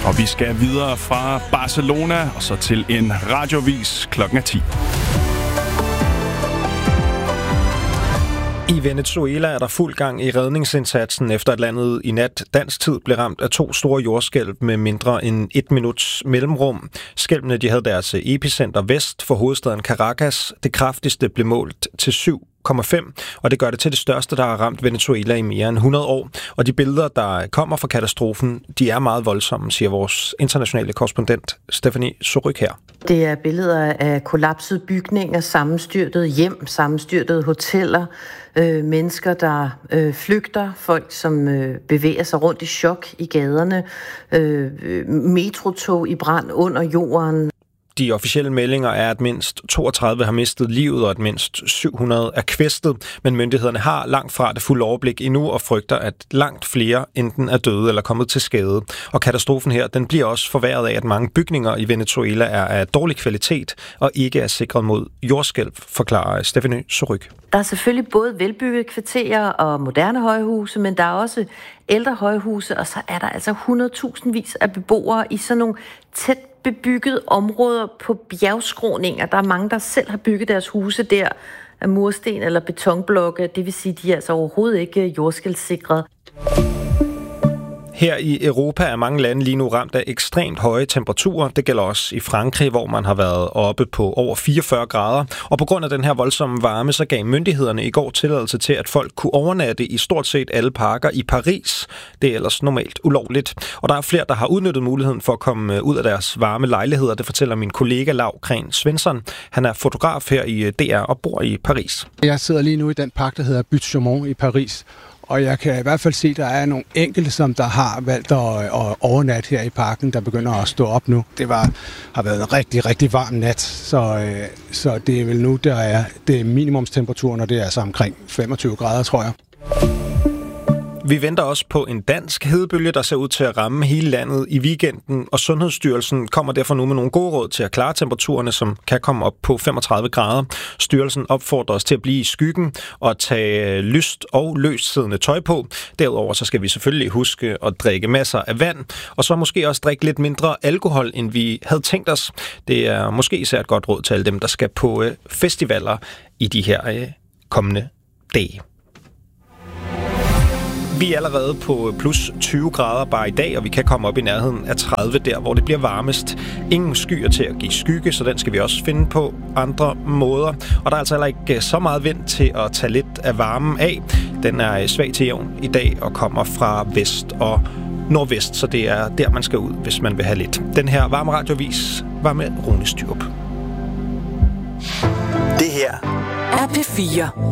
Og vi skal videre fra Barcelona og så til en radiovis klokken 10. I Venezuela er der fuld gang i redningsindsatsen, efter at landet i nat dansk tid blev ramt af 2 store jordskælv med mindre end 1 minuts mellemrum. Skælvene de havde deres epicenter vest for hovedstaden Caracas. Det kraftigste blev målt til 7,5, og det gør det til det største, der har ramt Venezuela i mere end 100 år. Og de billeder, der kommer fra katastrofen, de er meget voldsomme, siger vores internationale korrespondent Stephanie Suryk her. Det er billeder af kollapsede bygninger, sammenstyrtede hjem, sammenstyrtede hoteller, mennesker, der flygter, folk, som bevæger sig rundt i chok i gaderne, metrotog i brand under jorden. De officielle meldinger er, at mindst 32 har mistet livet, og at mindst 700 er kvæstet, men myndighederne har langt fra det fulde overblik endnu og frygter, at langt flere enten er døde eller kommet til skade. Og katastrofen her, den bliver også forværret af, at mange bygninger i Venezuela er af dårlig kvalitet og ikke er sikret mod jordskælv, forklarer Stephanie Suryk. Der er selvfølgelig både velbyggede kvarterer og moderne højhuse, men der er også ældre højhuse, og så er der altså 100.000 af beboere i sådan nogle tæt bebyggede områder på bjergskråninger. Der er mange, der selv har bygget deres huse der af mursten eller betonblokke. Det vil sige, at de er altså overhovedet ikke jordskælvssikret. Her i Europa er mange lande lige nu ramt af ekstremt høje temperaturer. Det gælder også i Frankrig, hvor man har været oppe på over 44 grader. Og på grund af den her voldsomme varme, så gav myndighederne i går tilladelse til, at folk kunne overnatte i stort set alle parker i Paris. Det er ellers normalt ulovligt. Og der er flere, der har udnyttet muligheden for at komme ud af deres varme lejligheder. Det fortæller min kollega Lau Kren Svensson. Han er fotograf her i DR og bor i Paris. Jeg sidder lige nu i den park, der hedder Butte Chaumont i Paris. Og jeg kan i hvert fald se, at der er nogle enkelte, som der har valgt at overnatte her i parken, der begynder at stå op nu. Det har været en rigtig, rigtig varm nat, så det er vel nu, det er minimumstemperaturen, og det er altså omkring 25 grader, tror jeg. Vi venter også på en dansk hedebølge, der ser ud til at ramme hele landet i weekenden, og Sundhedsstyrelsen kommer derfor nu med nogle gode råd til at klare temperaturerne, som kan komme op på 35 grader. Styrelsen opfordrer os til at blive i skyggen og tage lyst og løssiddende tøj på. Derudover så skal vi selvfølgelig huske at drikke masser af vand, og så måske også drikke lidt mindre alkohol, end vi havde tænkt os. Det er måske især et godt råd til alle dem, der skal på festivaler i de her kommende dage. Vi er allerede på plus 20 grader bare i dag, og vi kan komme op i nærheden af 30 der, hvor det bliver varmest. Ingen skyer til at give skygge, så den skal vi også finde på andre måder. Og der er altså heller ikke så meget vind til at tage lidt af varmen af. Den er svag til jævn i dag og kommer fra vest og nordvest, så det er der, man skal ud, hvis man vil have lidt. Den her varme radiovis var med Rune Styrup. Det her er P4.